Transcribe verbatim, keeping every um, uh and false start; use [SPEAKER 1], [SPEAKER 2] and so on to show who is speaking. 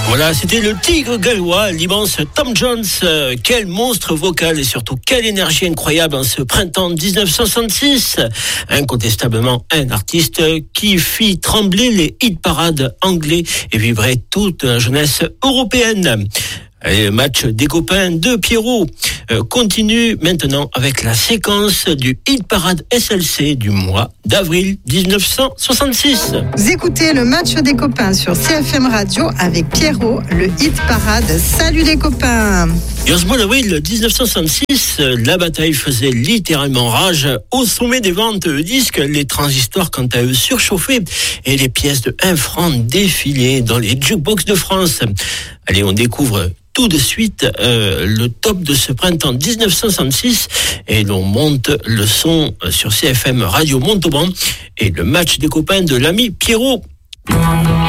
[SPEAKER 1] Voilà, c'était le tigre gallois, l'immense Tom Jones. Euh, quel monstre vocal et surtout quelle énergie incroyable en ce printemps dix-neuf cent soixante-six. Incontestablement un artiste qui fit trembler les hit-parades anglais et vibrer toute la jeunesse européenne. Et le match des copains de Pierrot euh, continue maintenant avec la séquence du Hit Parade S L C du mois d'avril dix-neuf cent soixante-six.
[SPEAKER 2] Vous écoutez le match des copains sur C F M Radio avec Pierrot, le Hit Parade. Salut les copains.
[SPEAKER 1] Et en ce mois d'avril dix-neuf cent soixante-six, la bataille faisait littéralement rage. Au sommet des ventes de disques, les transistors quant à eux surchauffaient et les pièces de un franc défilaient dans les jukebox de France. Allez, on découvre tout de suite euh, le top de ce printemps dix-neuf cent soixante-six et l'on monte le son sur C F M Radio Montauban et le match des copains de l'ami Pierrot.